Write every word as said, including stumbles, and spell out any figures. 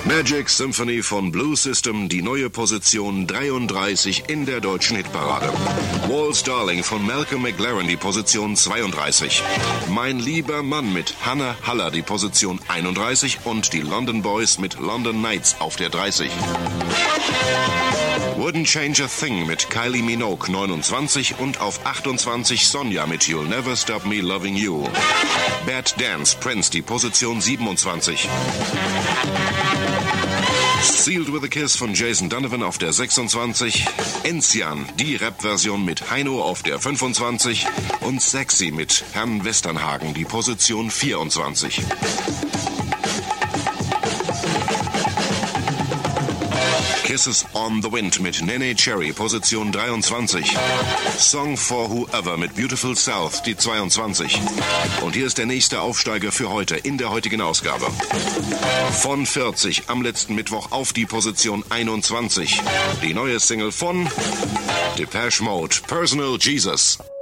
Magic Symphony von Blue System, die neue Position dreiunddreißig in der deutschen Hitparade. Walls Darling von Malcolm McLaren, die Position zweiunddreißig. Mein lieber Mann mit Hannah Haller, die Position einunddreißig. Und die London Boys mit London Nights auf der dreißig. Wouldn't Change a Thing mit Kylie Minogue neunundzwanzig und auf achtundzwanzig Sonja mit You'll Never Stop Me Loving You. Bad Dance, Prince, die Position siebenundzwanzig. Sealed with a Kiss von Jason Donovan auf der sechsundzwanzig. Enzian, die Rap-Version mit Heino auf der fünfundzwanzig. Und Sexy mit Herrn Westernhagen, die Position vierundzwanzig. Kisses on the Wind mit Nene Cherry, Position dreiundzwanzig. Song for Whoever mit Beautiful South, die zweiundzwanzig. Und hier ist der nächste Aufsteiger für heute, in der heutigen Ausgabe. Von vierzig am letzten Mittwoch auf die Position einundzwanzig. Die neue Single von Depeche Mode, Personal Jesus.